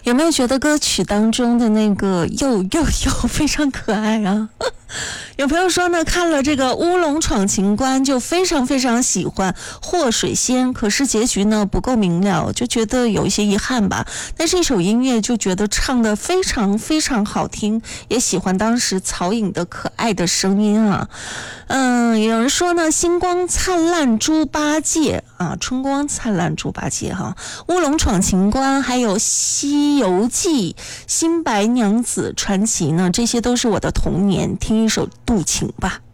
有没有觉得歌曲当中的那个又非常可爱啊？有朋友说呢，看了这个《乌龙闯情关》就非常非常喜欢祸水仙，可是结局呢不够明了，就觉得有一些遗憾吧。但是一首音乐就觉得唱得非常非常好听，也喜欢当时曹颖的可爱的声音啊。有人说呢，星光灿烂猪八戒啊，春光灿烂猪八戒哈，乌龙闯情关，还有西游记、新白娘子传奇呢，这些都是我的童年。听一首渡情吧。